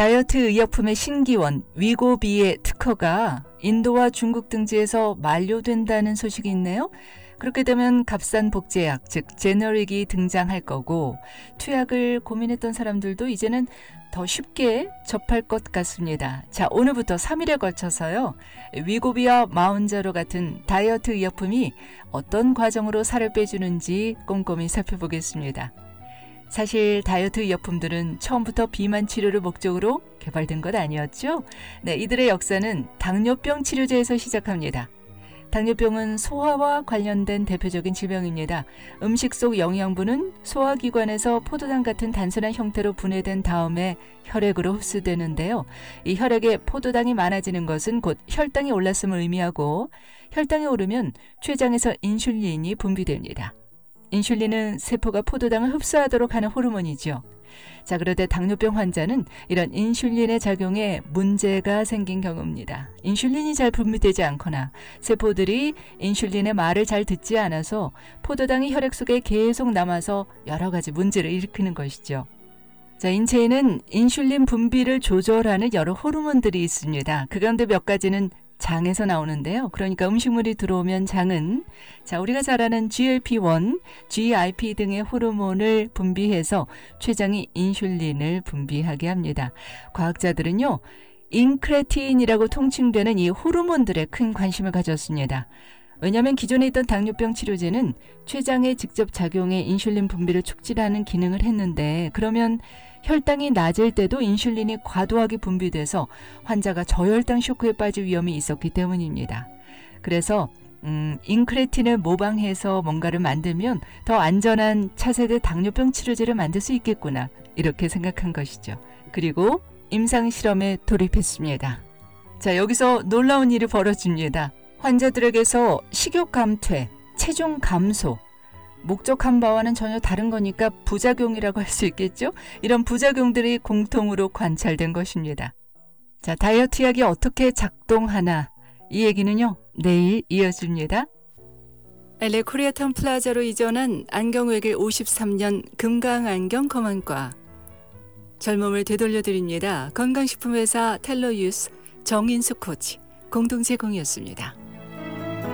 다이어트 의약품의 신기원 위고비의 특허가 인도와 중국 등지에서 만료된다는 소식이 있네요. 그렇게 되면 값싼 복제약, 즉 제너릭이 등장할 거고 투약을 고민했던 사람들도 이제는 더 쉽게 접할 것 같습니다. 자, 오늘부터 3일에 걸쳐서요. 위고비와 마운자로 같은 다이어트 의약품이 어떤 과정으로 살을 빼주는지 꼼꼼히 살펴보겠습니다. 사실 다이어트 의약품들은 처음부터 비만 치료를 목적으로 개발된 것 아니었죠? 네, 이들의 역사는 당뇨병 치료제에서 시작합니다. 당뇨병은 소화와 관련된 대표적인 질병입니다. 음식 속 영양분은 소화기관에서 포도당 같은 단순한 형태로 분해된 다음에 혈액으로 흡수되는데요. 이 혈액에 포도당이 많아지는 것은 곧 혈당이 올랐음을 의미하고 혈당이 오르면 췌장에서 인슐린이 분비됩니다. 인슐린은 세포가 포도당을 흡수하도록 하는 호르몬이죠. 자, 그런데 당뇨병 환자는 이런 인슐린의 작용에 문제가 생긴 경우입니다. 인슐린이 잘 분비되지 않거나 세포들이 인슐린의 말을 잘 듣지 않아서 포도당이 혈액 속에 계속 남아서 여러 가지 문제를 일으키는 것이죠. 자, 인체에는 인슐린 분비를 조절하는 여러 호르몬들이 있습니다. 그 가운데 몇 가지는 장에서 나오는데요. 그러니까 음식물이 들어오면 장은 우리가 잘 아는 GLP-1, GIP 등의 호르몬을 분비해서 췌장이 인슐린을 분비하게 합니다. 과학자들은요, 인크레틴이라고 통칭되는 이 호르몬들에 큰 관심을 가졌습니다. 왜냐하면 기존에 있던 당뇨병 치료제는 췌장에 직접 작용해 인슐린 분비를 촉진하는 기능을 했는데 그러면 혈당이 낮을 때도 인슐린이 과도하게 분비돼서 환자가 저혈당 쇼크에 빠질 위험이 있었기 때문입니다. 그래서 인크레틴을 모방해서 뭔가를 만들면 더 안전한 차세대 당뇨병 치료제를 만들 수 있겠구나 이렇게 생각한 것이죠. 그리고 임상실험에 돌입했습니다. 자, 여기서 놀라운 일이 벌어집니다. 환자들에게서 식욕 감퇴, 체중 감소, 목적한 바와는 전혀 다른 거니까 부작용이라고 할 수 있겠죠? 이런 부작용들이 공통으로 관찰된 것입니다. 자, 다이어트 약이 어떻게 작동하나 이 얘기는요, 내일 이어집니다. LA 코리아타운 플라자로 이전한 안경외길 53년 금강안경 검안과 젊음을 되돌려드립니다. 건강식품회사 텔러유스 정인수 코치 공동 제공이었습니다.